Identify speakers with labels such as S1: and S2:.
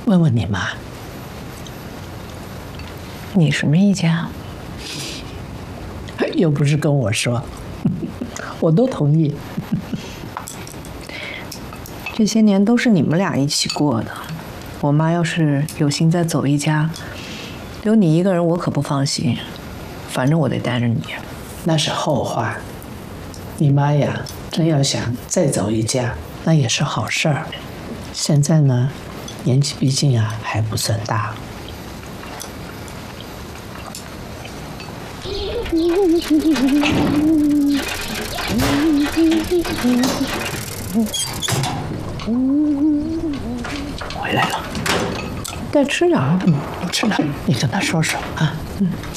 S1: 问问你妈。
S2: 你什么意见啊？
S1: 又不是跟我说，我都同意。
S2: 这些年都是你们俩一起过的，我妈要是有心再走一家，留你一个人我可不放心。反正我得带着你。
S1: 那是后话。你妈呀，真要想再走一家，那也是好事儿。现在呢，年纪毕竟啊还不算大。回来了，
S2: 再吃点啊。
S1: 不吃了，你跟他说说啊。